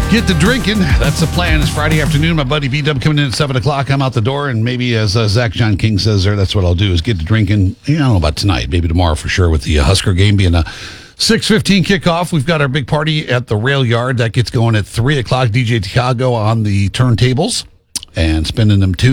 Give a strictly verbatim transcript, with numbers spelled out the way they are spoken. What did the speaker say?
Get to drinking. That's the plan. It's Friday afternoon. My buddy B-Dub coming in at seven o'clock. I'm out the door, and maybe as uh, Zach John King says there, that's what I'll do is get to drinking. I don't know about tonight. Maybe tomorrow for sure with the uh, Husker game being a six fifteen kickoff. We've got our big party at the Rail Yard. That gets going at three o'clock. D J Tiago on the turntables and spinning them too.